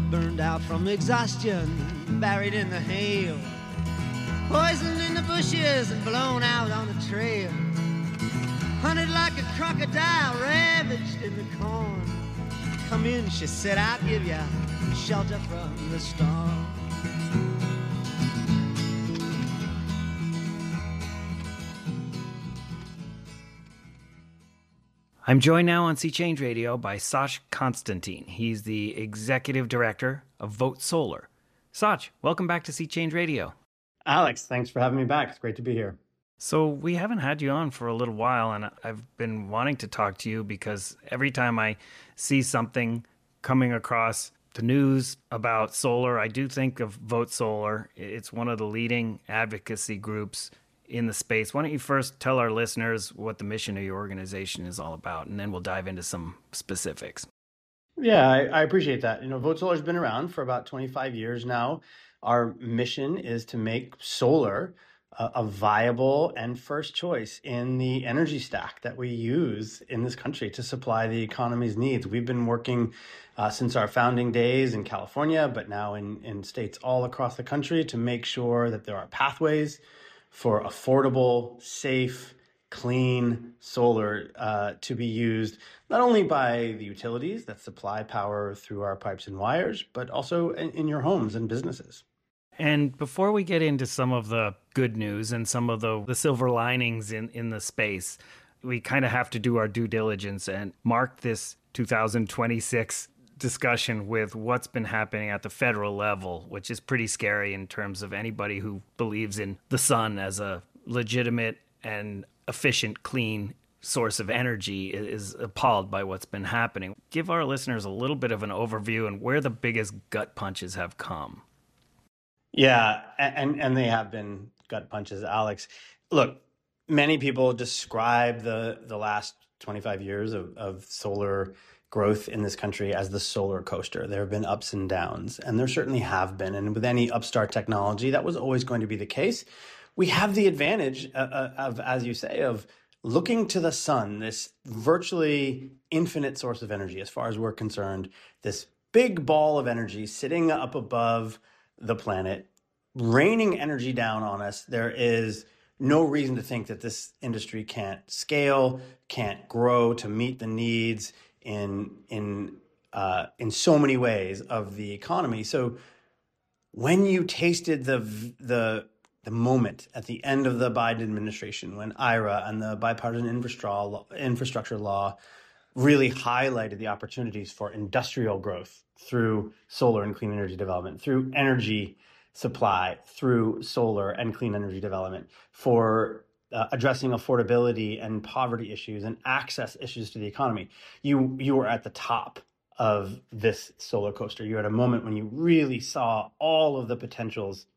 burned out from exhaustion, buried in the hail, poisoned in the bushes and blown out on the trail, hunted like a crocodile, ravaged in the corn. Come in, she said, I'll give you shelter from the storm. I'm joined now on Sea Change Radio by Sach Constantine. He's the executive director of Vote Solar. Sach, welcome back to Sea Change Radio. Alex, thanks for having me back. It's great to be here. So we haven't had you on for a little while, and I've been wanting to talk to you because every time I see something coming across the news about solar, I do think of Vote Solar. It's one of the leading advocacy groups in the space. Why don't you first tell our listeners what the mission of your organization is all about, and then we'll dive into some specifics. Yeah, I appreciate that. Vote Solar has been around for about 25 years now. Our mission is to make solar a viable and first choice in the energy stack that we use in this country to supply the economy's needs. We've been working since our founding days in California, but now in states all across the country to make sure that there are pathways for affordable, safe, clean solar to be used not only by the utilities that supply power through our pipes and wires, but also in your homes and businesses. And before we get into some of the good news and some of the silver linings in the space, we kind of have to do our due diligence and mark this 2026 discussion with what's been happening at the federal level, which is pretty scary in terms of anybody who believes in the sun as a legitimate and efficient, clean source of energy is appalled by what's been happening. Give our listeners a little bit of an overview and where the biggest gut punches have come. Yeah, and they have been gut punches, Alex. Look, many people describe the last 25 years of solar growth in this country as the solar coaster. There have been ups and downs, and there certainly have been. And with any upstart technology, that was always going to be the case. We have the advantage of, as you say, of looking to the sun, this virtually infinite source of energy, as far as we're concerned, this big ball of energy sitting up above the planet, raining energy down on us. There is no reason to think that this industry can't scale, can't grow to meet the needs in so many ways of the economy. So when you tasted the moment at the end of the Biden administration, when IRA and the bipartisan infrastructure law really highlighted the opportunities for industrial growth through solar and clean energy development, through energy supply, through solar and clean energy development, for addressing affordability and poverty issues and access issues to the economy. You were at the top of this solar coaster. You're at a moment when you really saw all of the potentials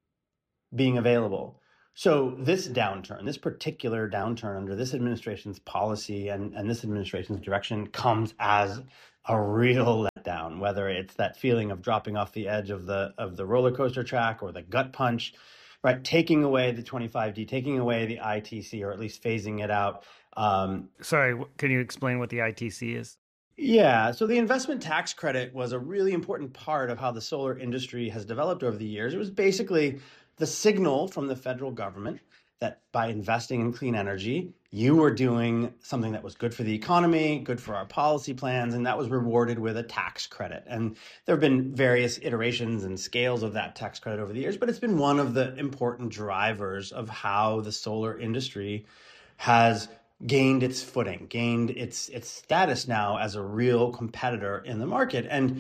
being available. So this downturn, this particular downturn under this administration's policy and this administration's direction comes as a real letdown, whether it's that feeling of dropping off the edge of the roller coaster track or the gut punch, right? Taking away the 25D, taking away the ITC, or at least phasing it out. Sorry, can you explain what the ITC is? Yeah, so the investment tax credit was a really important part of how the solar industry has developed over the years. It was basically the signal from the federal government that by investing in clean energy, you were doing something that was good for the economy, good for our policy plans, and that was rewarded with a tax credit. And there have been various iterations and scales of that tax credit over the years, but it's been one of the important drivers of how the solar industry has gained its footing, gained its status now as a real competitor in the market. And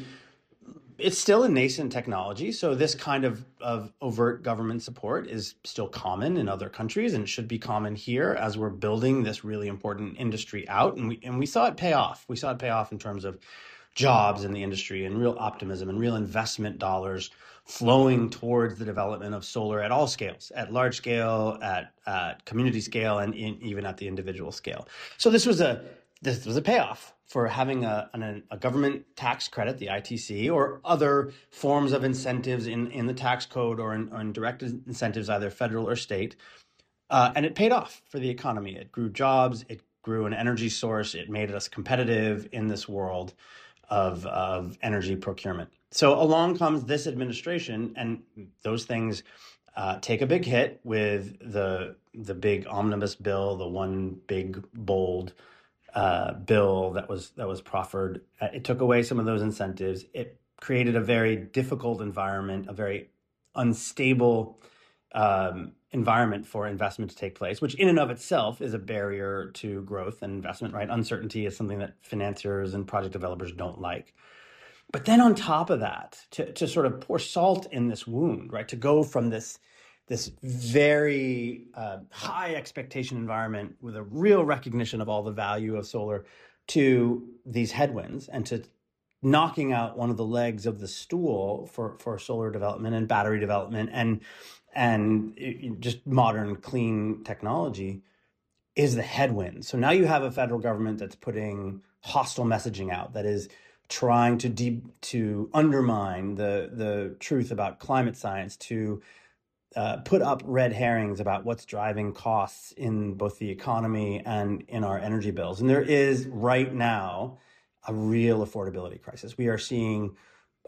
it's still a nascent technology, so this kind of overt government support is still common in other countries, and it should be common here as we're building this really important industry out. And we saw it pay off. We saw it pay off in terms of jobs in the industry and real optimism and real investment dollars flowing towards the development of solar at all scales, at large scale, at community scale, and even at the individual scale. So this was a payoff for having a government tax credit, the ITC, or other forms of incentives in the tax code or in direct incentives, either federal or state. And it paid off for the economy. It grew jobs. It grew an energy source. It made us competitive in this world. of energy procurement. So along comes this administration, and those things take a big hit with the big omnibus bill, the one big bold bill that was proffered. It took away some of those incentives. It created a very difficult environment, a very unstable environment for investment to take place, which in and of itself is a barrier to growth and investment, right? Uncertainty is something that financiers and project developers don't like. But then on top of that, to sort of pour salt in this wound, right? To go from this very high expectation environment with a real recognition of all the value of solar to these headwinds, and to knocking out one of the legs of the stool for solar development and battery development and just modern clean technology, is the headwind. So now you have a federal government that's putting hostile messaging out, that is trying to undermine the truth about climate science, to put up red herrings about what's driving costs in both the economy and in our energy bills. And there is right now a real affordability crisis. We are seeing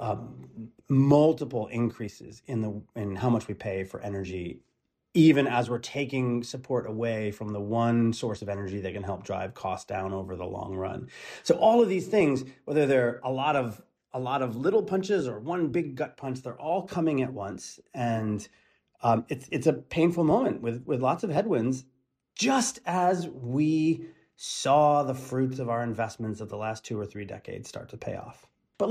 multiple increases in how much we pay for energy, even as we're taking support away from the one source of energy that can help drive costs down over the long run. So all of these things, whether they're a lot of little punches or one big gut punch, they're all coming at once, and it's a painful moment with lots of headwinds, just as we saw the fruits of our investments of the last 2 or 3 decades start to pay off. But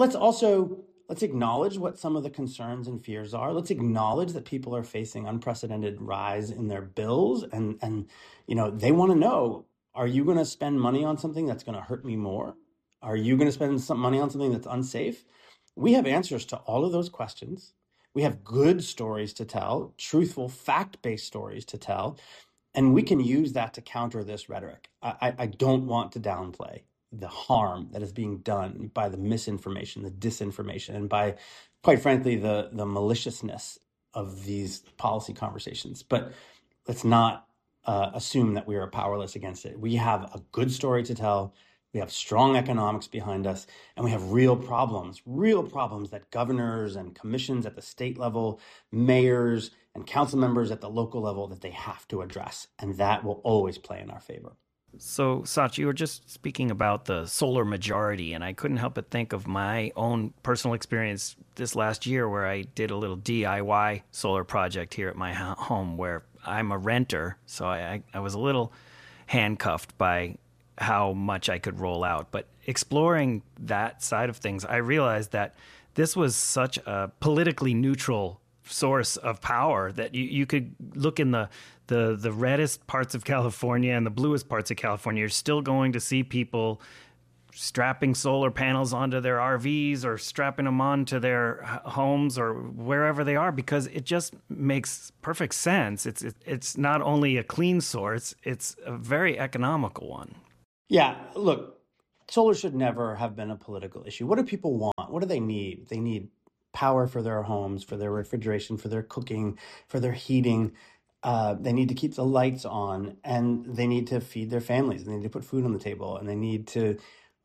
let's acknowledge what some of the concerns and fears are. Let's acknowledge that people are facing unprecedented rise in their bills, and they want to know, are you going to spend money on something that's going to hurt me more? Are you going to spend some money on something that's unsafe? We have answers to all of those questions. We have good stories to tell, truthful, fact-based stories to tell, and we can use that to counter this rhetoric. I don't want to downplay the harm that is being done by the misinformation, the disinformation, and by, quite frankly, the maliciousness of these policy conversations. But let's not assume that we are powerless against it. We have a good story to tell. We have strong economics behind us, and we have real problems that governors and commissions at the state level, mayors and council members at the local level, that they have to address. And that will always play in our favor. So, Sach, you were just speaking about the solar majority, and I couldn't help but think of my own personal experience this last year, where I did a little DIY solar project here at my home, where I'm a renter. So I was a little handcuffed by how much I could roll out. But exploring that side of things, I realized that this was such a politically neutral source of power that you could look in the reddest parts of California and the bluest parts of California. You're still going to see people strapping solar panels onto their RVs or strapping them onto their homes or wherever they are, because it just makes perfect sense. It's not only a clean source, it's a very economical one. Yeah, look, solar should never have been a political issue. What do people want? What do they need? They need power for their homes, for their refrigeration, for their cooking, for their heating. They need to keep the lights on, and they need to feed their families. They need to put food on the table, and they need to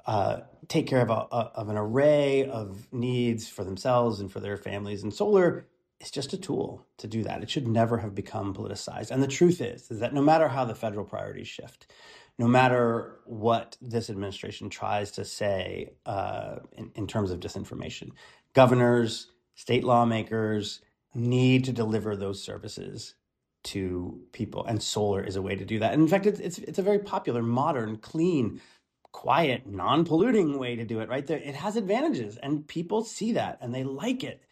take care of an array of needs for themselves and for their families. And solar is just a tool to do that. It should never have become politicized. And the truth is that no matter how the federal priorities shift, no matter what this administration tries to say in terms of disinformation, governors, state lawmakers need to deliver those services to people, and solar is a way to do that. And in fact, it's a very popular, modern, clean, quiet, non-polluting way to do it. Right there, it has advantages, and people see that and they like it.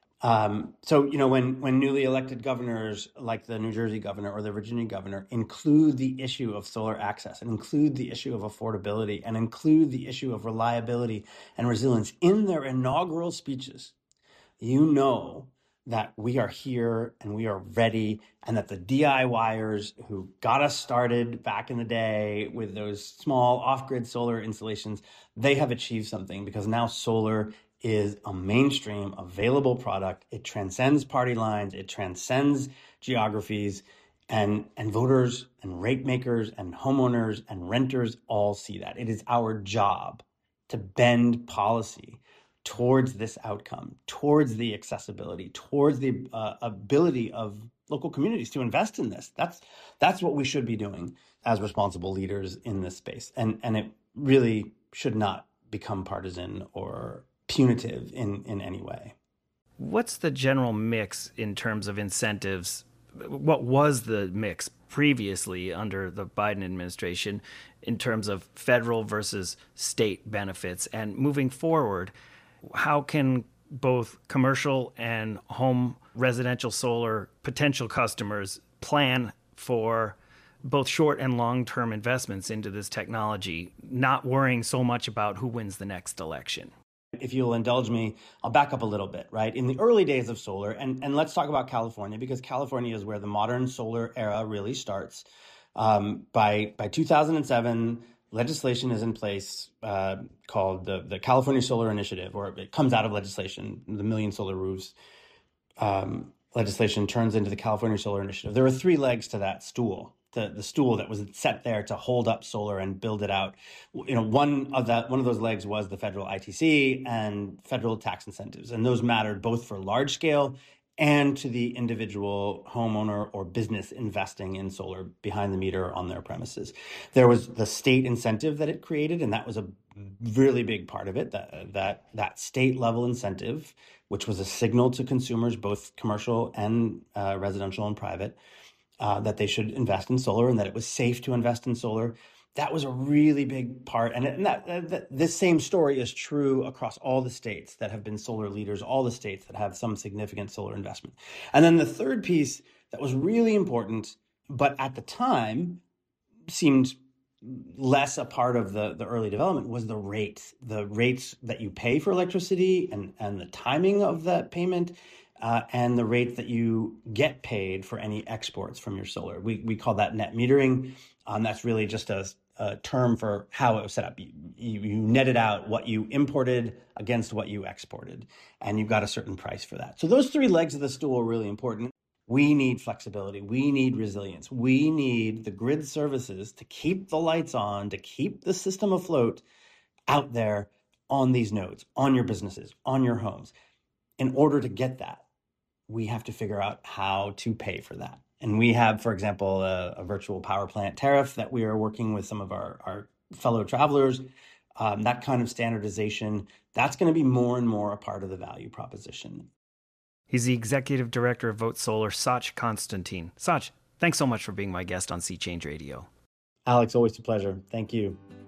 So when newly elected governors like the New Jersey governor or the Virginia governor include the issue of solar access and include the issue of affordability and include the issue of reliability and resilience in their inaugural speeches, you know that we are here and we are ready, and that the DIYers who got us started back in the day with those small off-grid solar installations, they have achieved something, because now solar is a mainstream available product. It transcends party lines, it transcends geographies, and voters and rate makers and homeowners and renters all see that. It is our job to bend policy towards this outcome, towards the accessibility, towards the ability of local communities to invest in this. That's what we should be doing as responsible leaders in this space. And it really should not become partisan or punitive in any way. What's the general mix in terms of incentives? What was the mix previously under the Biden administration in terms of federal versus state benefits? And moving forward, how can both commercial and home residential solar potential customers plan for both short and long-term investments into this technology, not worrying so much about who wins the next election? If you'll indulge me, I'll back up a little bit, right? In the early days of solar, and let's talk about California, because California is where the modern solar era really starts. By 2007, legislation is in place called the California Solar Initiative, or it comes out of legislation. The Million Solar Roofs legislation turns into the California Solar Initiative. There were three legs to that stool. The stool that was set there to hold up solar and build it out. One of those legs was the federal ITC and federal tax incentives, and those mattered both for large scale and to the individual homeowner or business investing in solar behind the meter on their premises. There was the state incentive that it created, and that was a really big part of it, that state level incentive, which was a signal to consumers, both commercial and residential and private, that they should invest in solar and that it was safe to invest in solar. That was a really big part. And this same story is true across all the states that have been solar leaders, all the states that have some significant solar investment. And then the third piece that was really important, but at the time seemed less a part of the early development, was the rates that you pay for electricity and the timing of that payment. And the rate that you get paid for any exports from your solar. We call that net metering. That's really just a term for how it was set up. You netted out what you imported against what you exported, and you got a certain price for that. So those three legs of the stool are really important. We need flexibility. We need resilience. We need the grid services to keep the lights on, to keep the system afloat out there on these nodes, on your businesses, on your homes. In order to get that, we have to figure out how to pay for that. And we have, for example, a virtual power plant tariff that we are working with some of our fellow travelers. That kind of standardization, that's going to be more and more a part of the value proposition. He's the executive director of Vote Solar, Sach Constantine. Sach, thanks so much for being my guest on Sea Change Radio. Alex, always a pleasure. Thank you.